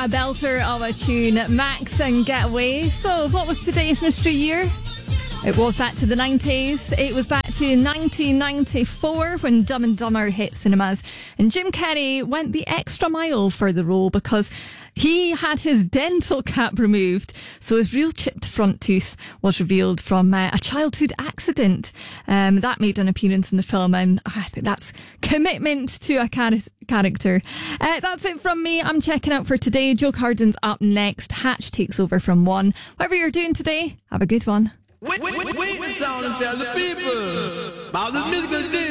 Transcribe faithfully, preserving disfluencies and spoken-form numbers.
a belter of a tune, Max and Getaway. So what was today's mystery year? It was back to the nineties. It was back to nineteen ninety-four when Dumb and Dumber hit cinemas. And Jim Carrey went the extra mile for the role because he had his dental cap removed. So his real chipped front tooth was revealed from uh, a childhood accident. Um, that made an appearance in the film, and I think that's commitment to a char- character. Uh, that's it from me. I'm checking out for today. Joe Carden's up next. Hatch takes over from one. Whatever you're doing today, have a good one. Wait, wait, wait, wait, wait, and tell the people about the musical